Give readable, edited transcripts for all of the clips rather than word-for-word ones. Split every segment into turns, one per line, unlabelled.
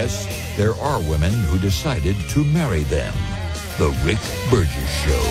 yes, there are women who decided to marry them. The Rick Burgess Show.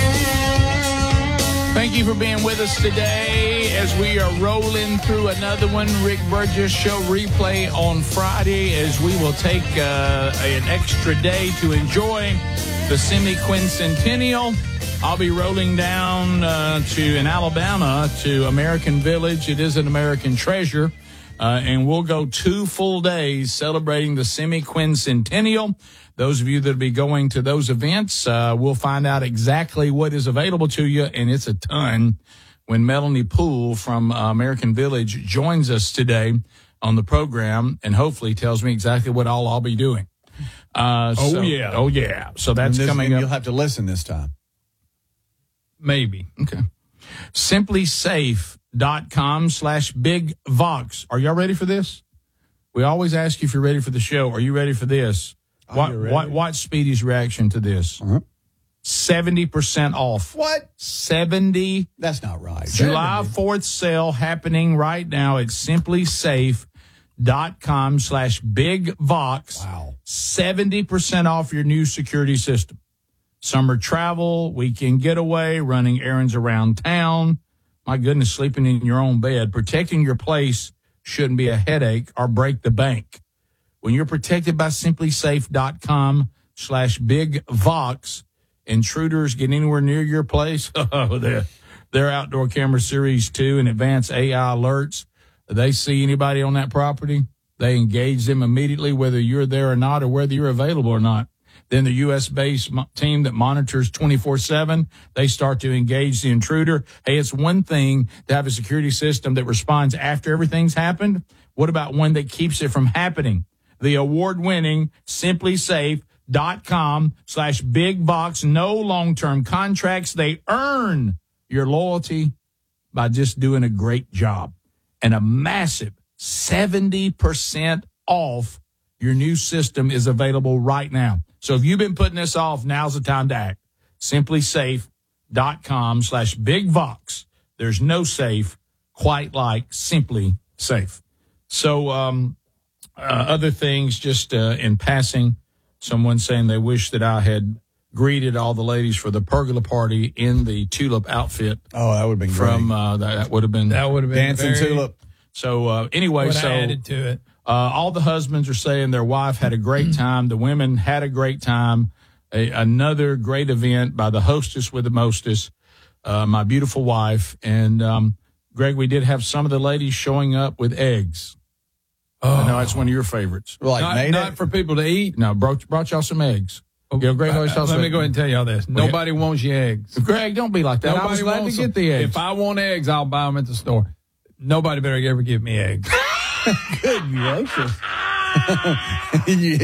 Thank you for being with us today as we are rolling through another one. Rick Burgess Show replay on Friday as we will take an extra day to enjoy the semi-quincentennial. I'll be rolling down in Alabama to American Village. It is an American treasure. And we'll go 2 full days celebrating the semi-quincentennial. Those of you that will be going to those events, we'll find out exactly what is available to you, and it's a ton, when Melanie Poole from American Village joins us today on the program and hopefully tells me exactly what I'll be doing. Oh, yeah. So that's coming up.
You'll have to listen this time.
Maybe. Okay. SimplySafe.com/Big Vox. Are y'all ready for this? We always ask you if you're ready for the show. Are you ready for this? Watch Speedy's reaction to this. 70% off.
What?
70.
That's not right.
July 4th sale happening right now at SimplySafe.com/Big Vox.
Wow.
70% off your new security system. Summer travel, weekend getaway, running errands around town. My goodness, sleeping in your own bed. Protecting your place shouldn't be a headache or break the bank. When you're protected by SimplySafe.com/Big Vox, intruders get anywhere near your place. Their outdoor camera series 2 and advanced AI alerts. They see anybody on that property. They engage them immediately, whether you're there or not, or whether you're available or not. Then the U.S.-based team that monitors 24/7, they start to engage the intruder. Hey, it's one thing to have a security system that responds after everything's happened. What about one that keeps it from happening? The award-winning SimplySafe.com/Big Vox. No long-term contracts. They earn your loyalty by just doing a great job. And a massive 70% off your new system is available right now. So if you've been putting this off, now's the time to act. SimplySafe.com/Big Vox. There's no safe quite like Simply Safe. So other things, just in passing, someone saying they wish that I had greeted all the ladies for the pergola party in the tulip outfit.
Oh, that would have been
from
great.
That would have been
dancing tulip.
So anyway,
what added to it.
All the husbands are saying their wife had a great time. The women had a great time. Another great event by the hostess with the mostest, my beautiful wife. And, Greg, we did have some of the ladies showing up with eggs. Oh. I know that's one of your favorites.
Not for people to eat.
No, brought y'all some eggs. Greg always tells
let me go ahead and tell y'all this. Nobody wants your eggs.
Greg, don't be like that.
Nobody
I was glad
wants
to get the eggs.
If I want eggs, I'll buy them at the store. Nobody better ever give me eggs.
Good gracious. He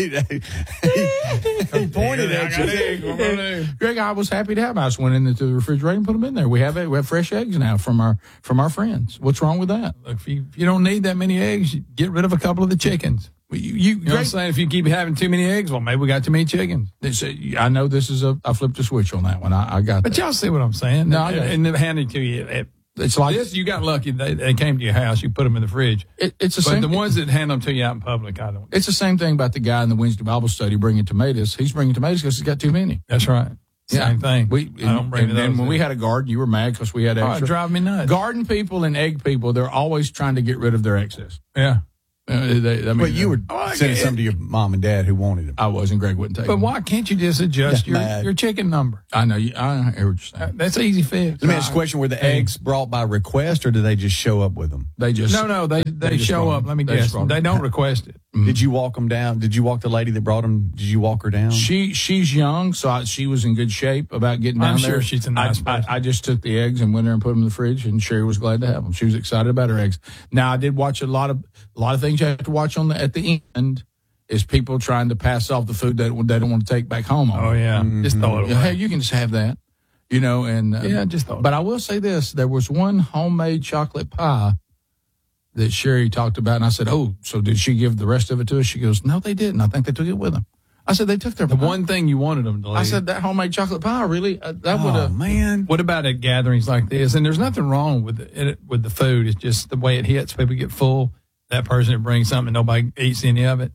pointed at you.
Greg, I was happy to have them. I just went into the refrigerator and put them in there. We have fresh eggs now from our friends. What's wrong with that?
Look, if you don't need that many eggs, get rid of a couple of the chickens. You know what I'm saying? If you keep having too many eggs, well, maybe we got too many chickens.
I know this is I flipped a switch on that one. I got that.
But y'all see what I'm saying?
No,
and they're handing to you.
It's like
this. You got lucky. They came to your house. You put them in the fridge.
It's the same.
But the ones that hand them to you out in public, I don't.
It's the same thing about the guy in the Wednesday Bible study bringing tomatoes. He's bringing tomatoes because he's got too many.
That's right. Same thing.
I don't bring those. And when we had a garden, you were mad because we had extra.
Oh, it drive me nuts.
Garden people and egg people, they're always trying to get rid of their excess.
Yeah.
But you were sending some to your mom and dad who wanted them.
I was, and Greg wouldn't take them.
But why can't you just adjust your chicken number?
I know. I hear what you're saying.
That's an easy fix.
Let me ask a question. Were the eggs brought by request, or do they just show up with them?
They just
No, they show up. Let me guess. They don't request it.
Mm-hmm. Did you walk them down? Did you walk the lady that brought them? Did you walk her down?
She's young, so she was in good shape about getting down there.
I'm sure she's a nice person.
I just took the eggs and went there and put them in the fridge, and Sherry was glad to have them. She was excited about her eggs. Now, I did watch a lot of things you have to watch at the end is people trying to pass off the food that they don't want to take back home.
Oh, yeah. Mm-hmm. Just throw it away.
Hey, you can just have that, and
just throw it.
But I will say this. There was one homemade chocolate pie that Sherry talked about, and I said, oh, so did she give the rest of it to us? She goes, no, they didn't. I think they took it with them. I said, they took their
the
pie.
one thing you wanted them to leave.
I said, that homemade chocolate pie, really? That would have.
Man.
What about at gatherings like this? And there's nothing wrong with the food. It's just the way it hits. People get full. That person that brings something and nobody eats any of it.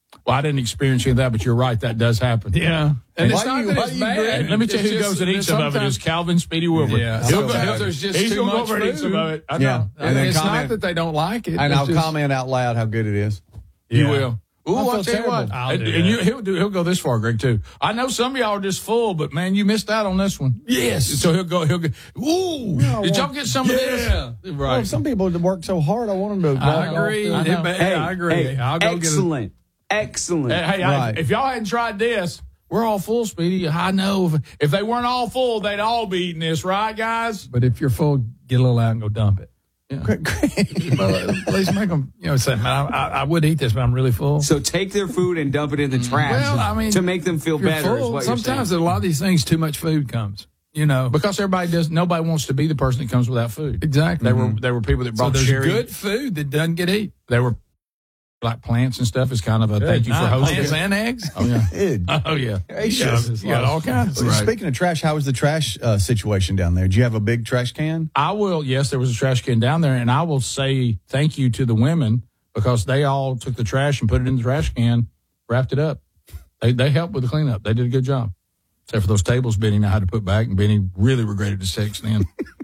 Well, I didn't experience any of that, but you're right. That does happen.
Yeah. And it's not that it's bad.
Let me tell you who goes and eats some of it is Calvin Speedy Wilbur.
Yeah.
There's just too much food. Eat some of it. I know.
Yeah.
And it's not that they don't like it.
And I'll comment out loud how good it is.
You will. Ooh, I'll tell you what. He'll go this far, Greg, too. I know some of y'all are just full, but, man, you missed out on this one.
Yes.
So he'll go, ooh, did y'all get some of this?
Right.
Well,
some people work so hard, I want them to
I agree. I agree.
Hey, I'll go excellent. Excellent.
Hey,
right.
If y'all hadn't tried this, we're all full, Speedy. I know. If they weren't all full, they'd all be eating this, right, guys?
But if you're full, get a little out and go dump it.
Yeah.
Well, at least make them, say, man, I would eat this, but I'm really full.
So take their food and dump it in the trash to make them feel better. Is what
sometimes a lot of these things, too much food comes.
Because nobody wants to be the person that comes without food.
Exactly.
There were people that brought
there's
cherry.
Good food that doesn't get eaten.
There were like plants and stuff is kind of a thank you for hosting.
Plants and eggs?
Oh, yeah.
Oh,
yeah.
You
got all kinds of
stuff. Speaking of trash, how was the trash situation down there? Did you have a big trash can?
Yes, there was a trash can down there, and I will say thank you to the women because they all took the trash and put it in the trash can, wrapped it up. They helped with the cleanup. They did a good job. Except for those tables Benny now had to put back, and Benny really regretted his sex then.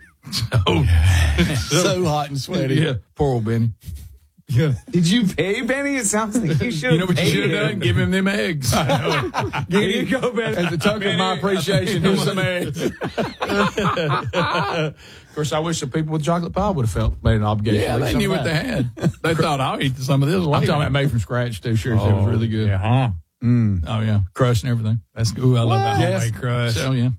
So hot and sweaty.
Yeah, poor old Benny.
Yeah. Did you pay Benny? It sounds like you should.
You know what you should have done? Give him them eggs.
Here you go, Benny.
As a token of my appreciation, here's some eggs. Of course, I wish the people with chocolate pie would have made an obligation.
Yeah, they knew what they had. They thought, I'll eat some of this later.
I'm talking about made from scratch, too. Sure, it was really good.
Yeah.
Oh, yeah. Crust and everything.
That's good. I love that homemade crust.
So, yeah.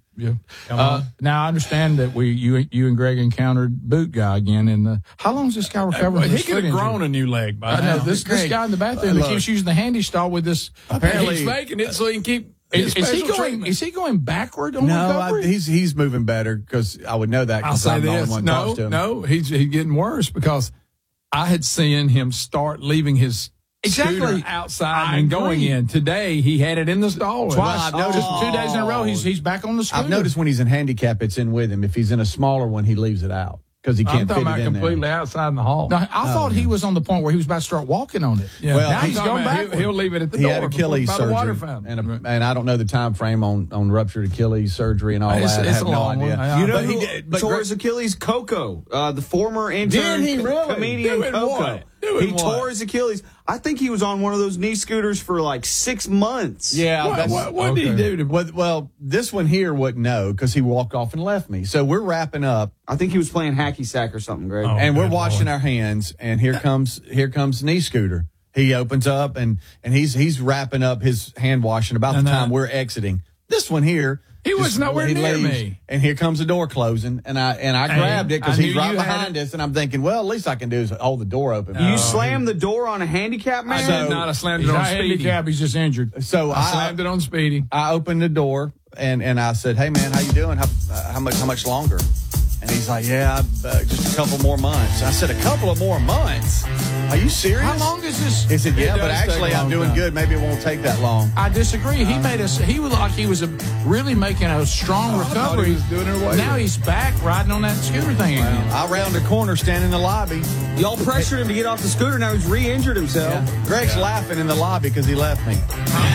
Now, I understand that you and Greg encountered Boot Guy again. And how long is this guy recovering?
He could have grown a new leg by now.
This guy in the bathroom that keeps using the handy stall with this.
Apparently, he's making it so he can keep.
Is he going backward on recovery?
He's moving better because I would know that because I'm the only one talks to him.
No, he's getting worse because I had seen him start leaving his scooter outside and going in. Today, he had it in the stall.
Twice. I've noticed 2 days in a row he's back on the scooter.
I've noticed when he's in handicap, it's in with him. If he's in a smaller one, he leaves it out because he can't fit it in there.
I'm talking about completely outside in the hall.
Now, I thought he was on the point where he was about to start walking on it.
Yeah.
Well,
now he's going back.
He'll leave it at the
door.
He
had Achilles
by
surgery,
the water fountain.
and I don't know the time frame on ruptured Achilles surgery and all that. I have no idea.
You know who tore his Achilles? Coco, the former intern comedian Coco. He tore his Achilles. I think he was on one of those knee scooters for like 6 months.
Yeah.
What did he do?
Well, this one here wouldn't know because he walked off and left me. So we're wrapping up.
I think he was playing hacky sack or something, Greg.
And we're washing our hands, and here comes knee scooter. He opens up and he's wrapping up his hand washing about the time we're exiting. This one here.
He was nowhere near me.
And here comes the door closing, and I grabbed it because he's right behind us, and I'm thinking, well, at least I can do is hold the door open.
You slammed the door on a handicap man?
I did not. I slammed it on Speedy.
Handicap, he's just injured.
So
I slammed it on Speedy.
I opened the door, and I said, hey, man, how you doing? How much longer? And he's like, just a couple more months. I said, a couple of more months? Are you serious?
How long is this?
He said, but actually I'm doing good. Maybe it won't take that long.
I disagree. He was like he was really making a strong recovery.
He was doing it away.
Now he's back riding on that scooter thing again.
I round the corner, standing in the lobby.
Y'all pressured him to get off the scooter. Now he's re-injured himself.
Yeah. Greg's laughing in the lobby because he left me.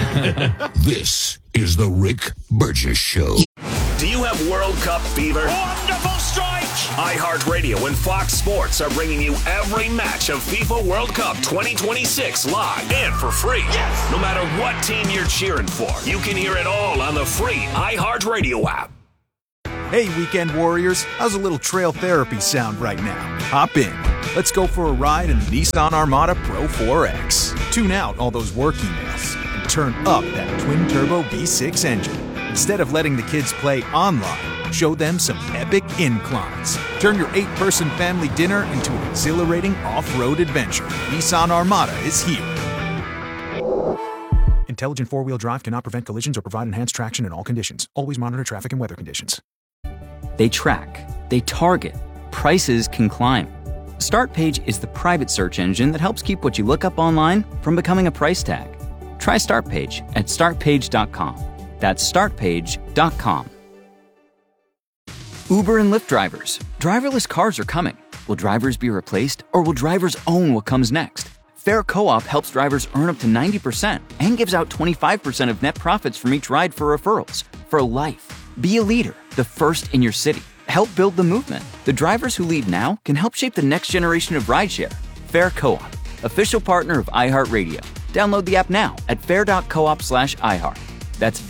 This is the Rick Burgess Show.
Do you have World Cup fever?
Wonderful strike!
iHeartRadio and Fox Sports are bringing you every match of FIFA World Cup 2026 live and for free.
Yes!
No matter what team you're cheering for, you can hear it all on the free iHeartRadio app.
Hey, Weekend Warriors, how's a little trail therapy sound right now? Hop in. Let's go for a ride in the Nissan Armada Pro 4X. Tune out all those work emails and turn up that twin-turbo V6 engine. Instead of letting the kids play online, show them some epic inclines. Turn your 8-person family dinner into an exhilarating off-road adventure. Nissan Armada is here. Intelligent four-wheel drive cannot prevent collisions or provide enhanced traction in all conditions. Always monitor traffic and weather conditions.
They track, they target, prices can climb. StartPage is the private search engine that helps keep what you look up online from becoming a price tag. Try StartPage at startpage.com. That's startpage.com. Uber and Lyft drivers. Driverless cars are coming. Will drivers be replaced, or will drivers own what comes next? Fair Co-op helps drivers earn up to 90% and gives out 25% of net profits from each ride for referrals. For life. Be a leader, the first in your city. Help build the movement. The drivers who lead now can help shape the next generation of rideshare. Fair Co-op, official partner of iHeartRadio. Download the app now at fair.coop/iHeart. That's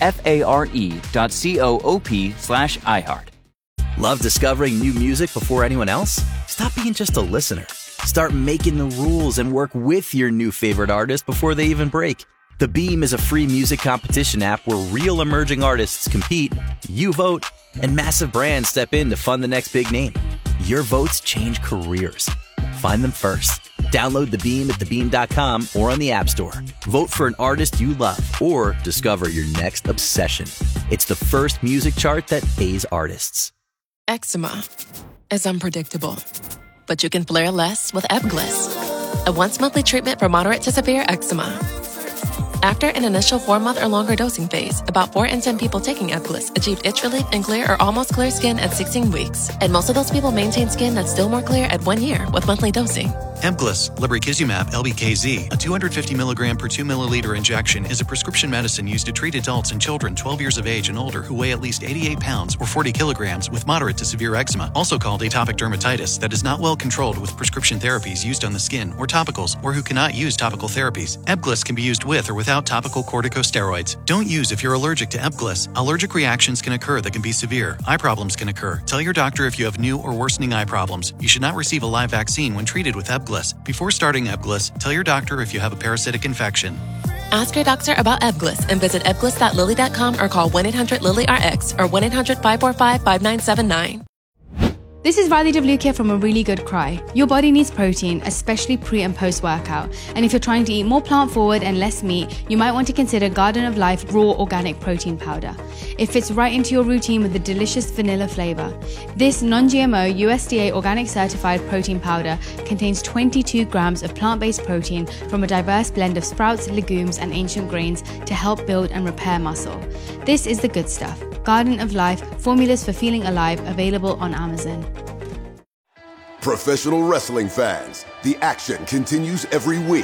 FARE.coop/iHeart.
Love discovering new music before anyone else? Stop being just a listener. Start making the rules and work with your new favorite artist before they even break. The Beam is a free music competition app where real emerging artists compete, you vote, and massive brands step in to fund the next big name. Your votes change careers. Find them first. Download The Beam at thebeam.com or on the App Store. Vote for an artist you love or discover your next obsession. It's the first music chart that pays artists.
Eczema is unpredictable, but you can flare less with Ebglyss, a once-monthly treatment for moderate to severe eczema. After an initial 4-month or longer dosing phase, about 4 in 10 people taking Ebglyss achieved itch relief and clear or almost clear skin at 16 weeks. And most of those people maintain skin that's still more clear at 1 year with monthly dosing.
Ebglyss, lebrikizumab LBKZ, a 250 milligram per 2 milliliter injection, is a prescription medicine used to treat adults and children 12 years of age and older who weigh at least 88 pounds or 40 kilograms with moderate to severe eczema, also called atopic dermatitis, that is not well controlled with prescription therapies used on the skin or topicals, or who cannot use topical therapies. Ebglyss can be used with or without topical corticosteroids. Don't use if you're allergic to Ebglyss. Allergic reactions can occur that can be severe. Eye problems can occur. Tell your doctor if you have new or worsening eye problems. You should not receive a live vaccine when treated with Ebglyss. Before starting Ebglyss, tell your doctor if you have a parasitic infection.
Ask your doctor about Ebglyss and visit ebglyss.lilly.com or call 1-800-LILY-RX or 1-800-545-5979.
This is Riley DeVlukia from A Really Good Cry. Your body needs protein, especially pre- and post-workout. And if you're trying to eat more plant-forward and less meat, you might want to consider Garden of Life Raw Organic Protein Powder. It fits right into your routine with a delicious vanilla flavor. This non-GMO, USDA organic certified protein powder contains 22 grams of plant-based protein from a diverse blend of sprouts, legumes, and ancient grains to help build and repair muscle. This is the good stuff. Garden of Life, formulas for feeling alive, available on Amazon.
Professional wrestling fans, the action continues every week.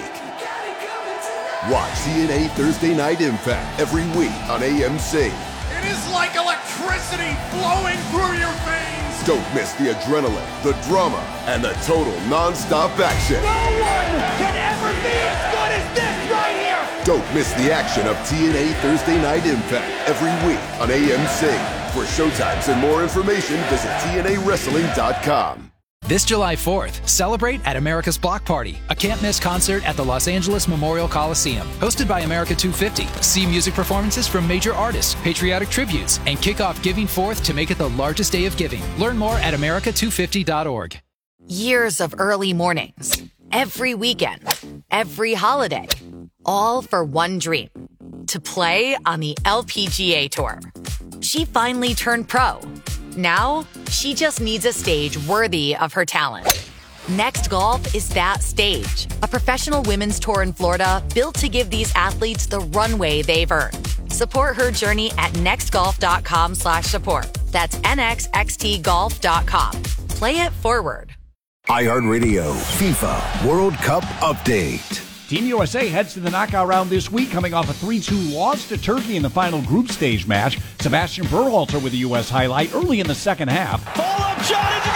Watch TNA Thursday Night Impact every week on AMC.
It is like electricity flowing through your veins.
Don't miss the adrenaline, the drama, and the total non-stop action.
No one can ever be as good as this right here.
Don't miss the action of TNA Thursday Night Impact every week on AMC. For showtimes and more information, visit TNAWrestling.com.
This July 4th, celebrate at America's Block Party, a can't-miss concert at the Los Angeles Memorial Coliseum. Hosted by America 250, see music performances from major artists, patriotic tributes, and kick off Giving Forth to make it the largest day of giving. Learn more at america250.org.
Years of early mornings, every weekend, every holiday, all for one dream, to play on the LPGA Tour. She finally turned pro. Now, she just needs a stage worthy of her talent. Next Golf is that stage, a professional women's tour in Florida built to give these athletes the runway they've earned. Support her journey at nextgolf.com/support. That's nxxtgolf.com. Play it forward.
iHeartRadio FIFA World Cup Update.
Team USA heads to the knockout round this week, coming off a 3-2 loss to Turkey in the final group stage match. Sebastian Berhalter with the U.S. highlight early in the second half.
Pull-up shot is a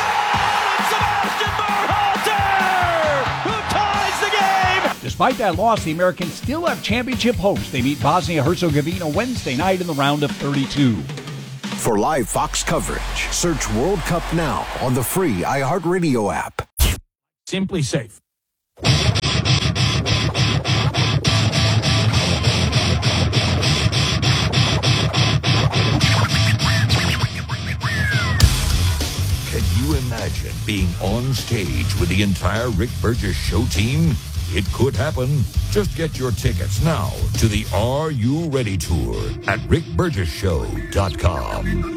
goal! Sebastian Berhalter, who ties the game!
Despite that loss, the Americans still have championship hopes. They meet Bosnia-Herzegovina Wednesday night in the round of 32.
For live Fox coverage, search World Cup now on the free iHeartRadio app.
Simply Safe.
Can you imagine being on stage with the entire Rick Burgess Show team? It could happen. Just get your tickets now to the Are You Ready Tour at rickburgessshow.com.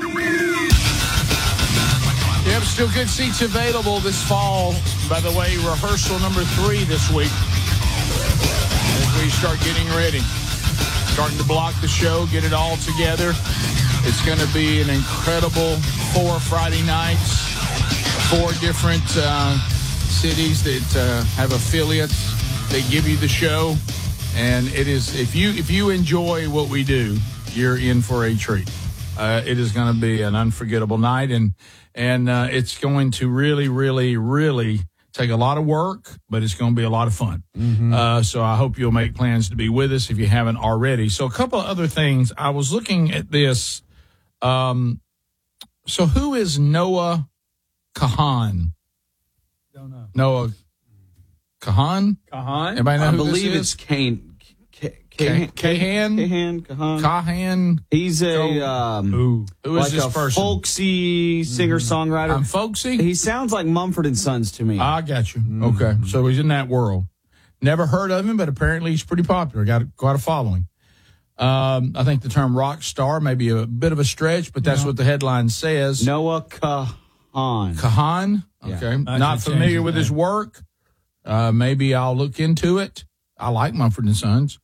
Yep, still good seats available this fall. By the way, rehearsal number 3 this week as we start getting ready. Starting to block the show, get it all together. It's going to be an incredible 4 Friday nights, 4 different cities that have affiliates They give you the show, and it is if you enjoy what we do, you're in for a treat. It is going to be an unforgettable night, and it's going to really, really, really take a lot of work, but it's going to be a lot of fun. So I hope you'll make plans to be with us if you haven't already. So a couple of other things. I was looking at this. So who is Noah Kahan?
Don't know.
Noah Kahan?
Kahan?
Everybody know
I
who
believe
this is?
it's Kahan. He's a
who is
like
this
a
person?
folksy singer-songwriter.
I'm folksy?
He sounds like Mumford & Sons to me.
I got you. Okay. So he's in that world. Never heard of him, but apparently he's pretty popular. Got quite a following. I think the term rock star may be a bit of a stretch, but that's what the headline says.
Noah Kahan.
Kahan? Okay.
Yeah.
Not familiar with his work. Maybe I'll look into it. I like Mumford & Sons.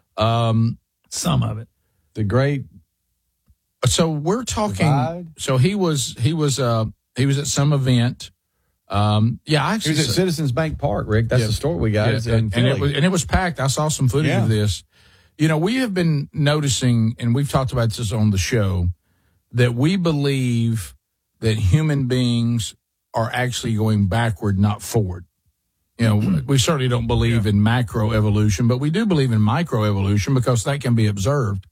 Some of it.
The great.
So we're talking.
Divide?
So he was at some event. I actually
He was at Citizens Bank Park, Rick. That's the story we got.
Yeah, and it was packed. I saw some footage of this. You know, we have been noticing, and we've talked about this on the show, that we believe that human beings are actually going backward, not forward. You know, we certainly don't believe in macro evolution, but we do believe in micro evolution because that can be observed.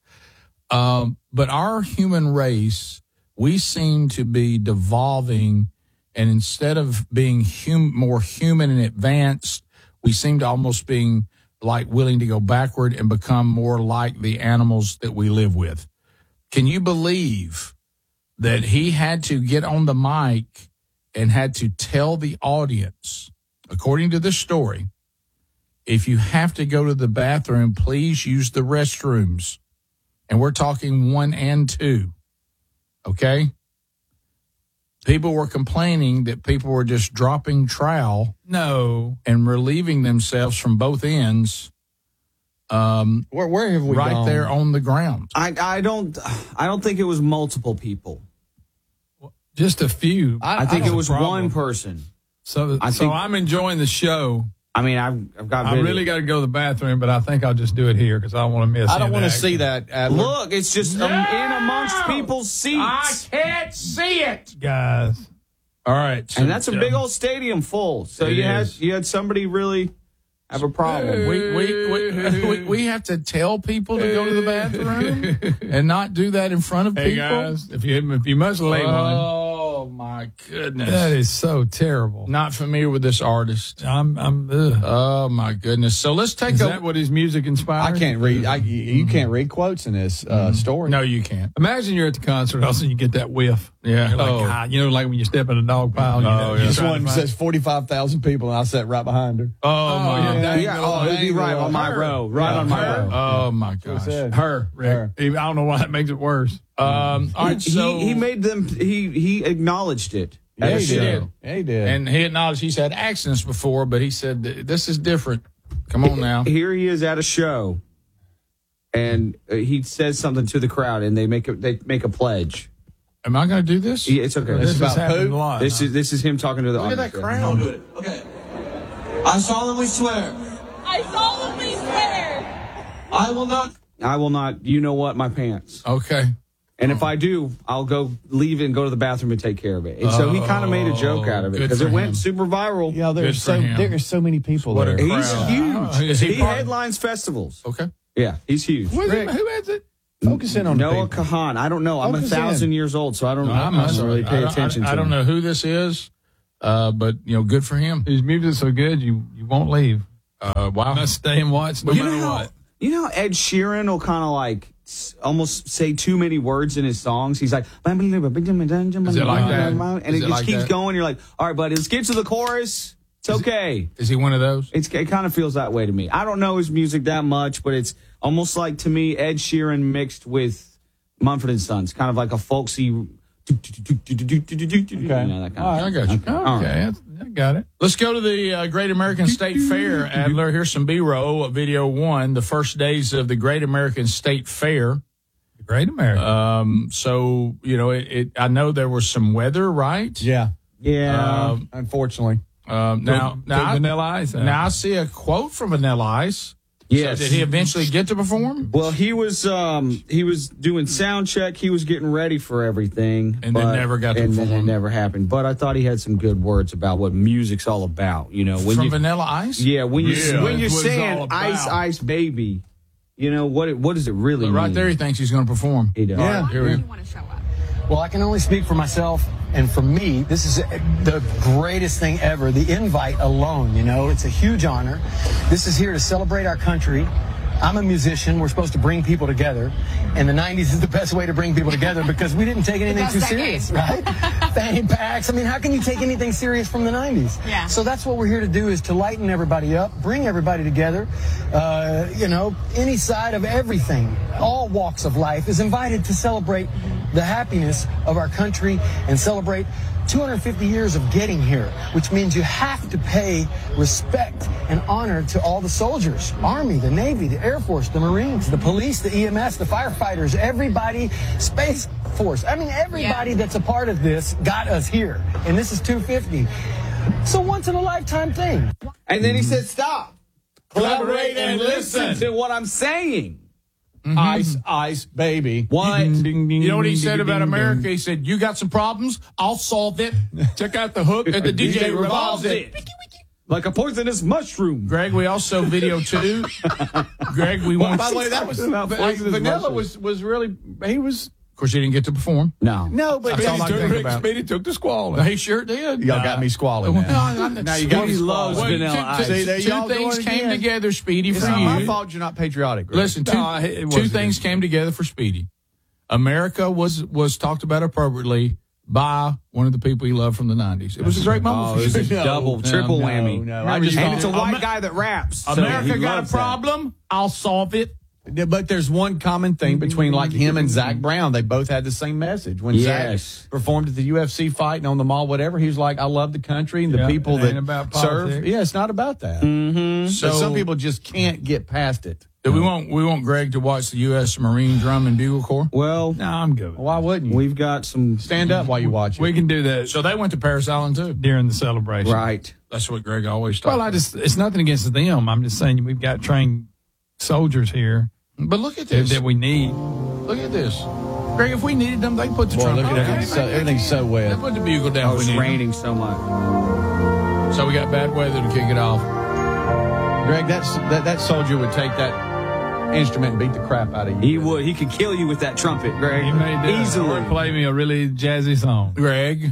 But our human race, we seem to be devolving, and instead of being more human and advanced, we seem to almost being like willing to go backward and become more like the animals that we live with. Can you believe that he had to get on the mic and had to tell the audience, according to this story, if you have to go to the bathroom, please use the restrooms. And we're talking 1 and 2. Okay? People were complaining that people were just dropping trowel.
No.
And relieving themselves from both ends.
Where have we
right
gone?
there on the ground.
I don't think it was multiple people.
Just a few.
I think it was one person.
So I'm enjoying the show.
I mean, I've got.
I really got to go to the bathroom, but I think I'll just do it here because I don't want to miss.
I don't want to see that. Adler.
Look, it's just in amongst people's seats.
I can't see it,
guys.
All right,
and that's a big old stadium full. So you had somebody really have a problem.
We have to tell people to go to the bathroom and not do that in front of people.
Guys, if you must lay one.
Oh my goodness,
that is so terrible.
Not familiar with this artist. Oh my goodness. So let's take.
Is that what his music inspired?
I can't read. You can't read quotes in this story.
No, you can't.
Imagine you're at the concert, all of a sudden you get that whiff.
Yeah.
You're like, like when you step in a dog pile.
This one says 45,000 people, and I sat right behind her.
Oh my
God. It'd be right on my row. Right on my row.
Oh my gosh.
Her. I don't know why that makes it worse.
All right, so
he made them. He acknowledged it.
Yeah, he did.
Yeah, he did.
And he acknowledged he's had accidents before, but he said this is different. Come on now.
Here he is at a show, and he says something to the crowd, and they make a pledge.
Am I going to do this?
Yeah, it's okay.
This is happening a lot.
This is him talking to the
audience. Look at that crowd.
Okay. I solemnly swear.
I solemnly swear.
I will not.
You know what? My pants.
Okay.
And if I do, I'll go leave and go to the bathroom and take care of it. And so he kind of made a joke out of it because it went super viral.
Yeah, there are so many people there.
He's huge. He
part?
headlines festivals.
Okay.
Yeah, he's huge.
Who has it?
Focus in on
Noah
the people.
Kahan. I don't know. I'm
Focus
1,000 years old, so I don't really pay attention to him.
I don't know who this is, but good for him.
His music's so good, you won't leave.
Wow.
Must stay and watch no matter what.
You know how Ed Sheeran will kind of like almost say too many words in his songs? He's like, is it like
that?
And it just keeps going. You're like, all right, buddy, let's get to the chorus. It's okay.
Is he one of those?
It kind of feels that way to me. I don't know his music that much, but it's almost like, to me, Ed Sheeran mixed with Mumford & Sons. Kind of like a folksy...
Okay.
I got you.
Okay, I got it.
Let's go to the Great American State Fair, Adler. Here's some B-roll of video 1, the first days of the Great American State Fair.
The Great American.
So, I know there was some weather, right?
Yeah.
Yeah.
Unfortunately.
Now
Vanilla Ice.
Now I see a quote from Vanilla Ice.
Yes.
So did he eventually get to perform?
Well, he was doing sound check. He was getting ready for everything,
and then never got to perform.
And then it never happened. But I thought he had some good words about what music's all about. You know,
from Vanilla Ice.
Yeah, when you're saying "Ice Ice Baby," you know what does it really mean?
Right there, he thinks he's going to perform.
He does.
Yeah. Here we go.
Well, I can only speak for myself, and for me, this is the greatest thing ever. The invite alone, you know, it's a huge honor. This is here to celebrate our country. I'm a musician. We're supposed to bring people together, and the 90s is the best way to bring people together because we didn't take anything too serious, right? Fanny packs. I mean, how can you take anything serious from the 90s?
Yeah.
So that's what we're here to do, is to lighten everybody up, bring everybody together. You know, any side of everything, all walks of life is invited to celebrate the happiness of our country and celebrate 250 years of getting here, which means you have to pay respect and honor to all the soldiers, Army, the Navy, the Air Force, the Marines, the police, the EMS, the firefighters, everybody, Space Force. I mean, everybody that's a part of this got us here, and this is 250. It's a once-in-a-lifetime thing.
And then he said, stop.
Collaborate and listen
to what I'm saying.
Ice, ice, baby.
What?
You know what he said about America? He said, you got some problems, I'll solve it. Check out the hook and the DJ revolves it.
Like a poisonous mushroom.
Greg, we also video too. Greg, we want.
By the way, that was Vanilla was really he was.
Of course, he didn't get to perform.
No, but
that's all I think about.
Speedy took the squalling.
He sure did.
Y'all got me squalling.
Now
you got me
loves Vanilla Ice.
Two things came together, Speedy, for you.
It's not my fault you're not patriotic. Greg.
Listen, two things came together for Speedy. America was talked about appropriately by one of the people he loved from the 90s. It was a great moment for
Speedy. Triple whammy.
I just
and it's a white guy that raps.
America got a problem. I'll solve it.
But there's one common thing between like him and Zach Brown. They both had the same message. When Zach performed at the UFC fight and on the mall, whatever, he was like, I love the country and the people that serve. Yeah, it's not about that.
Mm-hmm.
So some people just can't get past it.
Do we want Greg to watch the U.S. Marine Drum and Bugle Corps?
Well,
no, I'm good.
Why wouldn't you?
We've got some.
Stand up while you watch it.
We can do that.
So they went to Paris Island too
during the celebration.
Right.
That's what Greg always talked about.
It's nothing against them. I'm just saying we've got trained soldiers here.
But look at this.
That we need.
Look at this. Greg, if we needed them, they'd put the trumpet
down. Everything's so wet.
They put the bugle down.
It's raining so much.
So we got bad weather to kick it off.
Greg, that soldier would take that instrument and beat the crap out of you.
He would. He could kill you with that trumpet, Greg.
He may do.
Easily.
Or play me a really jazzy song.
Greg,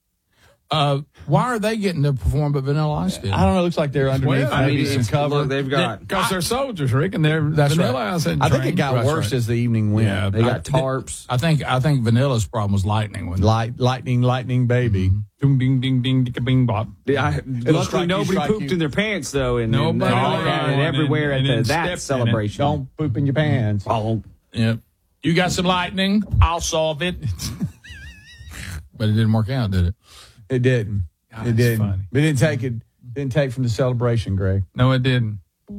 why are they getting to perform but Vanilla Ice did?
I don't know. It looks like they're underneath maybe some cover.
Look, they've got
because they're soldiers, Rick, and they're Vanilla Ice.
I think it got worse as the evening went.
Yeah,
they got tarps.
I think Vanilla's problem was lightning.
Lightning, baby.
Ding, ding, ding, ding, ding, bing, bop.
Luckily, nobody pooped in their pants though, and
nobody
had it everywhere at that celebration.
Don't poop in your pants.
Yep. You got some lightning? I'll solve it. But it didn't work out, did it?
It didn't.
God,
it didn't.
Funny.
It didn't take it. Didn't take from the celebration, Greg.
No, it didn't.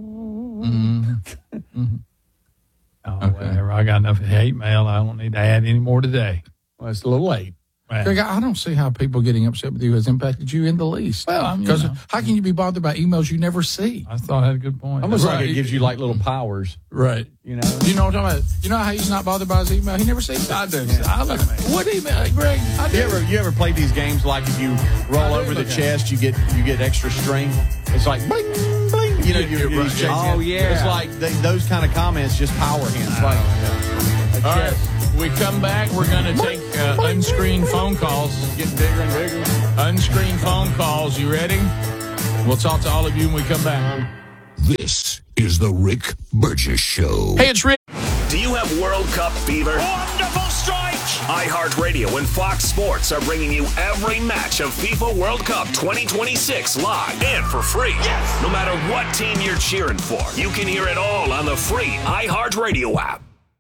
Whatever. I got enough hate mail. I don't need to add any more today.
Well, it's a little late.
Greg, I don't see how people getting upset with you has impacted you in the least.
Well,
because how can you be bothered by emails you never see?
I thought I had a good point.
Almost like it gives you like little powers,
right?
You know.
You know what I'm talking about? You know how he's not bothered by his email? He never sees it.
I do. I look at me.
What email, Greg?
You ever played these games like if you roll over the chest, you get extra strength? It's like bling bling. You know, It's like those kind of comments just power him. All
right. We come back, we're going to take unscreened phone calls.
Getting bigger and bigger.
Unscreened phone calls. You ready? We'll talk to all of you when we come back.
This is the Rick Burgess Show.
Hey, it's Rick.
Do you have World Cup fever?
Wonderful strike!
iHeartRadio and Fox Sports are bringing you every match of FIFA World Cup 2026 live and for free.
Yes!
No matter what team you're cheering for, you can hear it all on the free iHeartRadio app.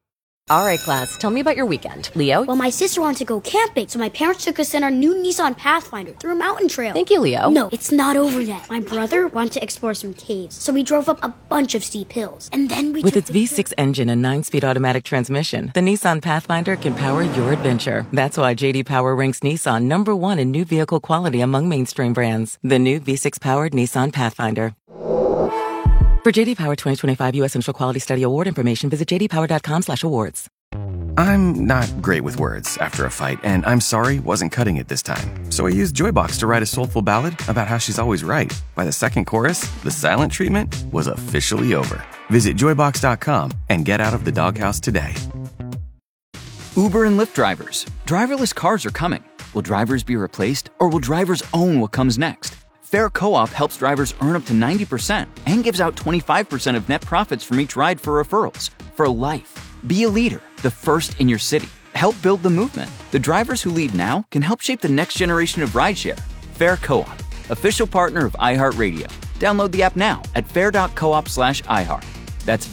All right, class, tell me about your weekend. Leo?
Well, my sister wanted to go camping, so my parents took us in our new Nissan Pathfinder through a mountain trail.
Thank you, Leo.
No, it's not over yet. My brother wanted to explore some caves, so we drove up a bunch of steep hills. And then we
With its V6 engine and 9-speed automatic transmission, the Nissan Pathfinder can power your adventure. That's why J.D. Power ranks Nissan #1 in new vehicle quality among mainstream brands. The new V6-powered Nissan Pathfinder. For J.D. Power 2025 U.S. Central Quality Study Award information, visit jdpower.com/awards.
I'm not great with words after a fight, and I'm sorry wasn't cutting it this time. So I used Joybox to write a soulful ballad about how she's always right. By the second chorus, the silent treatment was officially over. Visit joybox.com and get out of the doghouse today.
Uber and Lyft drivers. Driverless cars are coming. Will drivers be replaced, or will drivers own what comes next? Fair Co-op helps drivers earn up to 90% and gives out 25% of net profits from each ride for referrals. For life. Be a leader, the first in your city. Help build the movement. The drivers who lead now can help shape the next generation of rideshare. Fair Co-op, official partner of iHeartRadio. Download the app now at fair.coop/iHeart. That's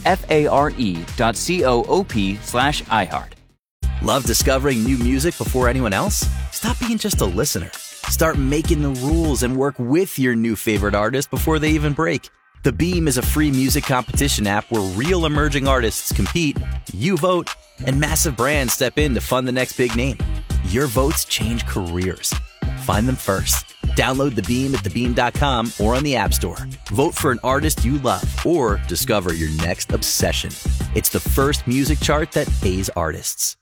FARE.coop/iHeart.
Love discovering new music before anyone else? Stop being just a listener. Start making the rules and work with your new favorite artist before they even break. The Beam is a free music competition app where real emerging artists compete, you vote, and massive brands step in to fund the next big name. Your votes change careers. Find them first. Download The Beam at thebeam.com or on the App Store. Vote for an artist you love or discover your next obsession. It's the first music chart that pays artists.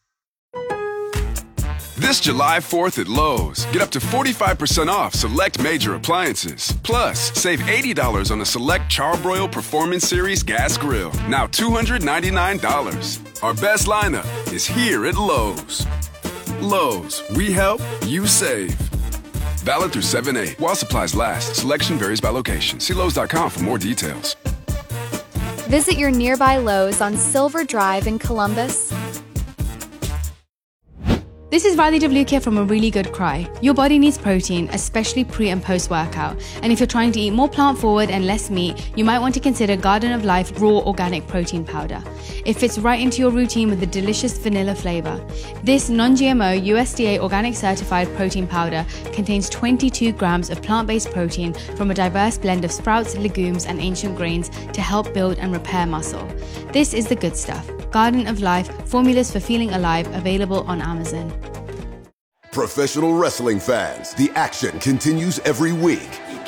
This July 4th at Lowe's, get up to 45% off select major appliances. Plus, save $80 on a select Charbroil Performance Series gas grill, now $299. Our best lineup is here at Lowe's. Lowe's, we help, you save. Valid through 7/8. While supplies last, selection varies by location. See Lowe's.com for more details.
Visit your nearby Lowe's on Silver Drive in Columbus.
This is Riley Devlukia from A Really Good Cry. Your body needs protein, especially pre and post workout. And if you're trying to eat more plant forward and less meat, you might want to consider Garden of Life Raw Organic Protein Powder. It fits right into your routine with a delicious vanilla flavor. This non-GMO USDA organic certified protein powder contains 22 grams of plant-based protein from a diverse blend of sprouts, legumes, and ancient grains to help build and repair muscle. This is the good stuff. Garden of Life, formulas for feeling alive, available on Amazon.
Professional wrestling fans, the action continues every week.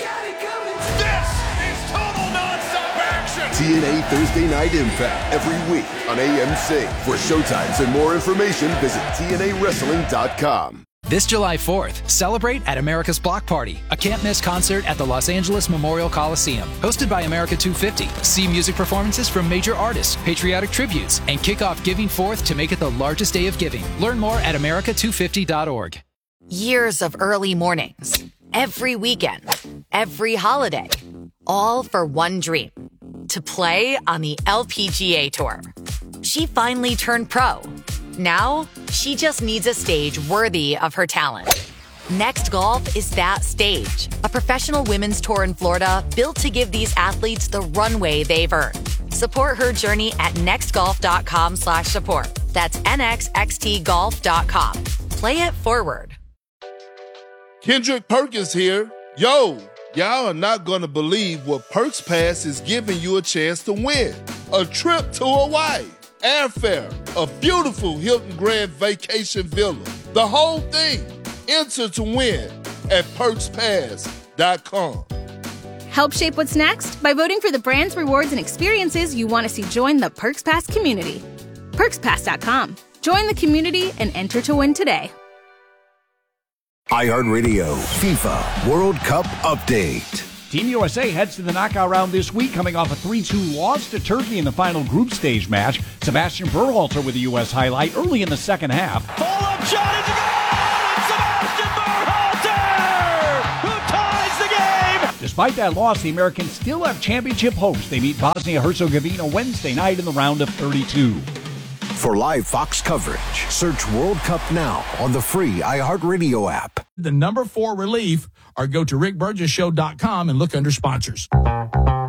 This is total nonstop action!
TNA Thursday Night Impact every week on AMC. For showtimes and more information, visit TNAWrestling.com.
This July 4th, celebrate at America's Block Party, a can't-miss concert at the Los Angeles Memorial Coliseum. Hosted by America 250. See music performances from major artists, patriotic tributes, and kick off Giving Forth to make it the largest day of giving. Learn more at america250.org.
Years of early mornings, every weekend, every holiday, all for one dream, to play on the LPGA Tour. She finally turned pro. Now, she just needs a stage worthy of her talent. Next Golf is that stage. A professional women's tour in Florida built to give these athletes the runway they've earned. Support her journey at nextgolf.com/support. That's nxxtgolf.com. Play it forward.
Kendrick Perkins here. Yo, y'all are not going to believe what Perks Pass is giving you a chance to win. A trip to Hawaii. Airfare, a beautiful Hilton Grand Vacation Villa. The whole thing. Enter to win at PerksPass.com.
Help shape what's next by voting for the brands, rewards, and experiences you want to see join the Perks Pass community. PerksPass.com. Join the community and enter to win today.
iHeartRadio FIFA World Cup Update.
Team USA heads to the knockout round this week, coming off a 3-2 loss to Turkey in the final group stage match. Sebastian Berhalter with the U.S. highlight early in the second half.
Pull-up shot is a goal! And Sebastian Berhalter, who ties the game!
Despite that loss, the Americans still have championship hopes. They meet Bosnia-Herzegovina Wednesday night in the round of 32.
For live Fox coverage, search World Cup now on the free iHeartRadio app.
The number 4 relief, or go to rickburgesshow.com and look under sponsors.